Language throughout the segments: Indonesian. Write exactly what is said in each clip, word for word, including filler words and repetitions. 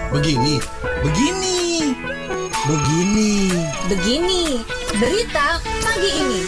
Begini, begini, begini. Begini, berita pagi ini.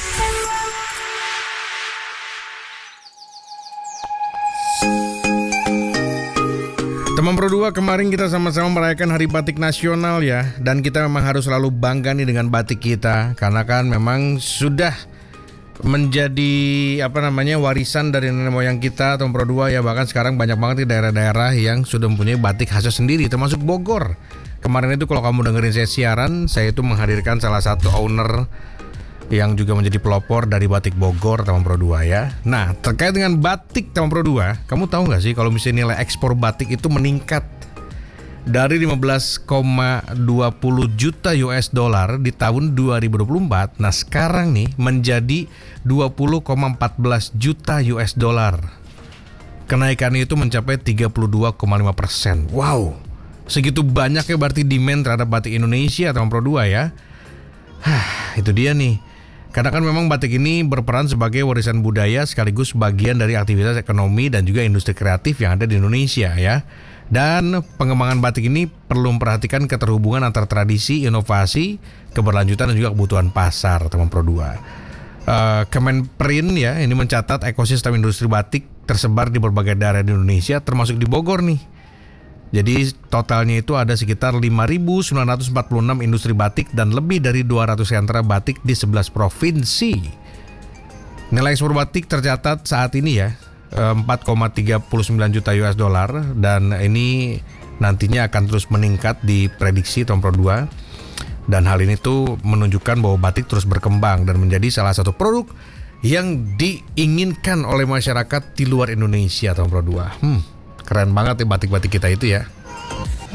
Teman Pro dua, kemarin kita sama-sama merayakan Hari Batik Nasional ya. Dan kita memang harus selalu bangga nih dengan batik kita. Karena kan memang sudah menjadi apa namanya warisan dari nenek moyang kita, teman Pro dua ya. Bahkan sekarang banyak banget di daerah-daerah yang sudah mempunyai batik khasnya sendiri, termasuk Bogor. Kemarin itu kalau kamu dengerin saya siaran, saya itu menghadirkan salah satu owner yang juga menjadi pelopor dari batik Bogor, teman Pro dua ya. Nah, terkait dengan batik, teman Pro dua, kamu tahu nggak sih kalau misalnya nilai ekspor batik itu meningkat dari lima belas koma dua nol juta U S dollar di tahun dua ribu dua puluh empat, nah sekarang nih menjadi dua puluh koma empat belas juta U S dollar. Kenaikannya itu mencapai tiga puluh dua koma lima persen. Wow, segitu banyaknya berarti demand terhadap batik Indonesia, teman Pro dua ya. Hah, itu dia nih. Karena kan memang batik ini berperan sebagai warisan budaya sekaligus bagian dari aktivitas ekonomi dan juga industri kreatif yang ada di Indonesia ya. Dan pengembangan batik ini perlu memperhatikan keterhubungan antara tradisi, inovasi, keberlanjutan dan juga kebutuhan pasar, teman Pro dua. Uh, Kemenperin ya, ini mencatat ekosistem industri batik tersebar di berbagai daerah di Indonesia, termasuk di Bogor nih. Jadi totalnya itu ada sekitar lima ribu sembilan ratus empat puluh enam industri batik dan lebih dari dua ratus sentra batik di sebelas provinsi. Nilai ekspor batik tercatat saat ini ya empat koma tiga sembilan juta U S dollar dan ini nantinya akan terus meningkat diprediksi tahun Pro dua. Dan hal ini tuh menunjukkan bahwa batik terus berkembang dan menjadi salah satu produk yang diinginkan oleh masyarakat di luar Indonesia tahun Pro dua. Hmm, keren banget ya batik-batik kita itu ya.